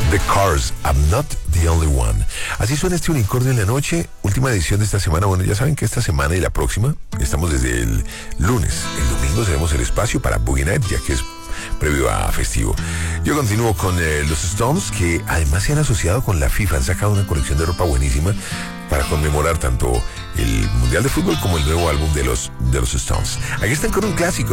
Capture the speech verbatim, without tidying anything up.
The Cars, I'm Not the Only One. Así suena este Unicornio en la noche, última edición de esta semana. Bueno, ya saben que esta semana y la próxima estamos desde el lunes. El domingo tenemos el espacio para Boogie Night, ya que es previo a festivo. Yo continúo con eh, los Stones, que además se han asociado con la FIFA. Han sacado una colección de ropa buenísima para conmemorar tanto el Mundial de Fútbol como el nuevo álbum de los, de los Stones. Aquí están con un clásico.